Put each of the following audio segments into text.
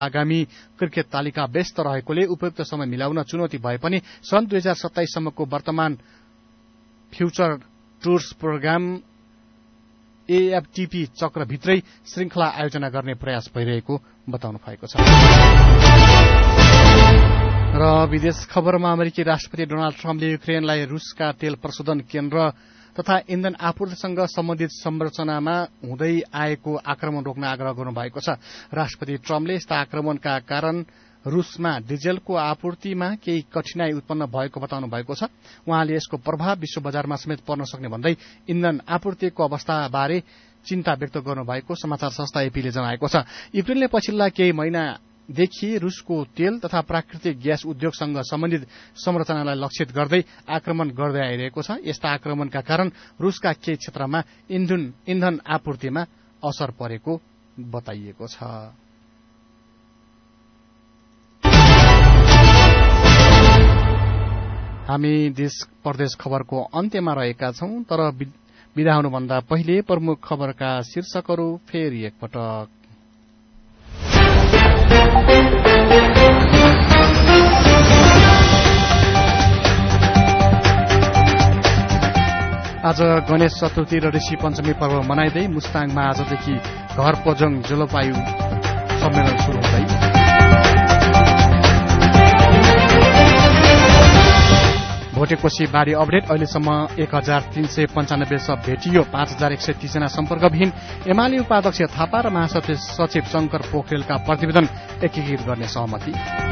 आगामी क्रिकेट तालिका व्यस्त रहेकोले उपयुक्त समय मिलाउन चुनौती भए पनि सन् 2027 सम्मको वर्तमान फ्यूचर टुर्स प्रोग्राम एएफटीपी चक्रभित्रै श्रृंखला आयोजना गर्ने प्रयास भइरहेको बताउनु भएको छ। र विदेश खबरमा अमेरिकी राष्ट्रपति डोनाल्ड ट्रम्पले युक्रेनलाई रूसका तेल प्रशोधन केन्द्र तथा इन्धन आपूर्तिसँग सम्बन्धित संरचनामा हुँदै आएको आक्रमण रोक्न आग्रह गर्नुभएको छ। राष्ट्रपति ट्रम्पले यस्ता आक्रमणका कारण रूसमा डिजेलको आपूर्तिमा केही कठिनाई उत्पन्न भएको बताउनु भएको छ। उहाँले यसको प्रभाव विश्व बजारमा समेत पर्न सक्ने भन्दै इन्धन आपूर्तिको अवस्थाबारे चिन्ता व्यक्त गर्नुभएको समाचार संस्था एपीले जनाएको छ। युक्रेनले पछिल्ला केही महिनादेखि रूसको तेल तथा प्राकृतिक ग्यास उद्योगसँग सम्बन्धित संरचनालाई लक्षित गर्दै आक्रमण गर्दै आइरहेको छ। यस्ता आक्रमणका कारण रूसका केही क्षेत्रमा इन्धन आपूर्तिमा असर परेको बताइएको छ। हामी देश प्रदेश खबरको अन्त्यमा रहेका छौं, तर बिदा हुनुभन्दा पहिले प्रमुख खबरका शीर्षकहरू फेरि एकपटक। आज गणेश चतुर्थी र ऋषि पञ्चमी पर्व मनाइँदै मुस्ताङमा आजदेखि घर पोजङ जलवायु सम्मेलन शुरू हुँदै भोटेकोशी बाढी अपडेट। अहिलेसम्म 1395 शव भेटियो, 5130 जना सम्पर्कविहीन। एमाले उपाध्यक्ष थापा र महासचिव शंकर पोखरेलका प्रतिवेदन एकीकृत गर्ने सहमति।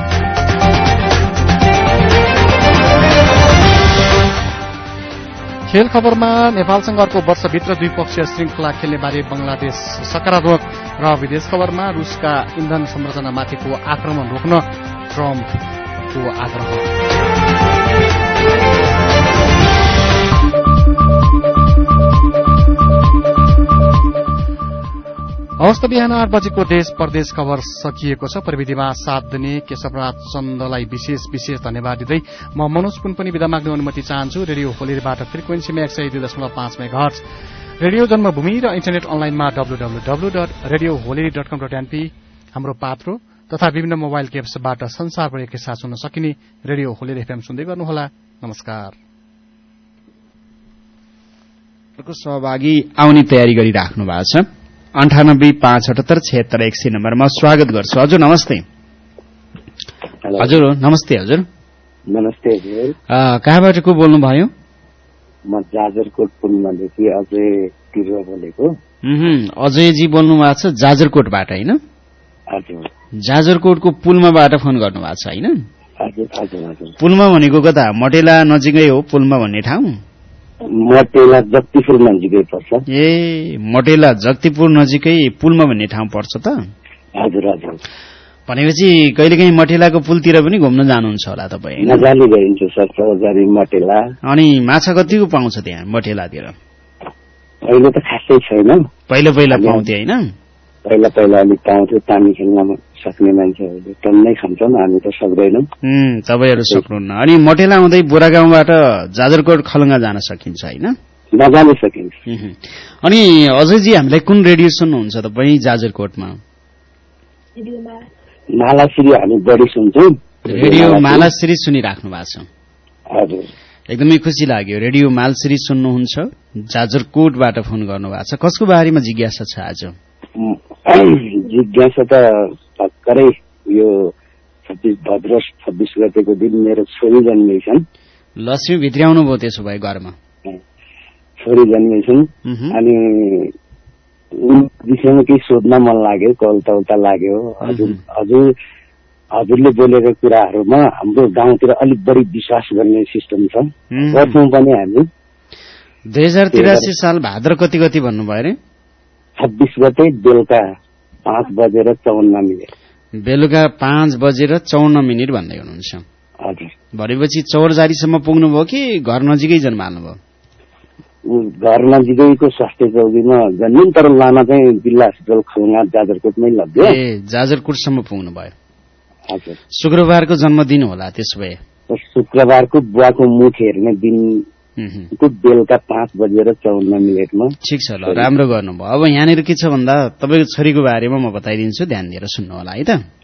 खेल खबरमा नेपालसँग अर्को वर्षभित्र द्विपक्षीय श्रृंखला खेल्ने बारे बंगलादेश सकारात्मक। र विदेश खबरमा रूसका इन्धन संरचनामाथिको आक्रमण रोक्न ट्रम्पको आग्रह। हवस् त बिहान 8 बजेको देश प्रदेश खबर सकिएको छ। प्रविधिमा साथ दिने केशवराज चन्दलाई विशेष धन्यवाद दिँदै म मनोज पुन पनि विदा माग्ने अनुमति चाहन्छु। रेडियो होलीबाट फ्रिक्वेन्सीमा 102.5 मेगाहर्ज, रेडियो जन्मभूमि र इन्टरनेट अनलाइनमा www.radioholy.com.np हाम्रो पात्रो तथा विभिन्न मोबाइल एप्सबाट संसारभरि एकैसाथ सुन्न सकिने रेडियो होली एफएम सुन्दै गर्नुहोला। नमस्कार। सहभागी आउने तयारी गरिराख्नु भएको छ। 9857766100 नम्बरमा स्वागत गर्छु। हजुर नमस्ते। हजुर नमस्ते। हजुर नमस्ते हजुर। कहाँबाट को बोल्नु भयो? म जाजरकोट पुलमादेखि अजय तिर्वा बोलेको। अजयजी बोल्नु भएको छ जाजरकोटबाट होइन? हजुर। जाजरकोटको पुलमाबाट फोन गर्नु भएको छ होइन? हजुर हजुर हजुर। पुलमा भनेको कता? मटेला नजिकै हो पुलमा भन्ने ठाउँ? मटेला जक्तिपुर नजिकै पर्छ। ए मटेला जक्तिपुर नजिकै पुलमा भन्ने ठाउँ पर्छ त? हजुर हजुर। भनेपछि कहिलेकाहीँ मटेलाको पुलतिर पनि घुम्न जानुहुन्छ होला तपाईँ? मजाले गइन्छ सर, चौजारी मटेला। अनि माछा कतिको पाउँछ त्यहाँ मटेलातिर? अहिले त खासै छैन, पहिला पाउँथे होइन? पहिला अलिक पाउँथ्यो। पानी खेल्न सक्ने मान्छेहरूले टन्नै खान्छन्, हामी त सक्दैनौँ। तपाईँहरू सक्नुहुन्न। अनि मटेला आउँदै बोरागाउँबाट जाजरकोट खलङ्गा जान सकिन्छ होइन? मजाले सकिन्छ। अनि अजयजी हामीलाई कुन रेडियो सुन्नुहुन्छ तपाईँ जाजरकोटमा? मालाश्री हामी बढी सुन्छौँ। रेडियो मालाश्री सुनिराख्नु भएको छ? हजुर। एकदमै खुसी लाग्यो। रेडियो मालश्री सुन्नुहुन्छ, जाजरकोटबाट फोन गर्नु भएको छ। कसको बारेमा जिज्ञासा छ आज? जिज्ञासा त भर्खरै यो 26 गतेको दिन मेरो छोरी जन्मेछन्। लक्ष्मी भित्र्याउनु भयो त्यसो भए घरमा? छोरी जन्मेछन् अनि विषयमा केही सोध्न मन लाग्यो, कौलता लाग्यो। हजुरले बोलेको कुराहरूमा हाम्रो गाउँतिर अलिक बढी विश्वास गर्ने सिस्टम छ, गर्छौँ पनि हामी। 2083 साल भाद्र कति भन्नुभयो अरे? 26 गते बेलुका 5:54 बेलुका 5:54 भन्दै हुनुहुन्छ? हजुर। भनेपछि चौरजारीसम्म पुग्नुभयो कि घर नजिकै जन्माल्नुभयो? घर नजिकैको स्वास्थ्य चौकीमा जन्मिन्, तर लान चाहिँ जिल्ला अस्पताल खलङ्गा जाजरकोटमै लग्यो। ए जाजरकोटसम्म पुग्नु भयो? हजुर। शुक्रबारको जन्मदिन होला त्यसो भए? शुक्रबारको बुवाको मुख हेर्ने दिनको बेलुका 5:54 ठिक छ, ल राम्रो गर्नुभयो। अब यहाँनिर के छ भन्दा तपाईँको छोरीको बारेमा म बताइदिन्छु, ध्यान दिएर सुन्नु होला है त।